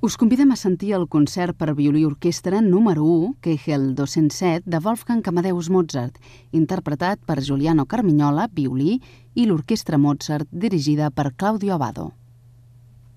Us convidem a sentir el concert per violí i orquestra número 1, Kegel 207, de Wolfgang Amadeus Mozart, interpretat per Giuliano Carmignola, violí, i l'Orquestra Mozart, dirigida per Claudio Abbado.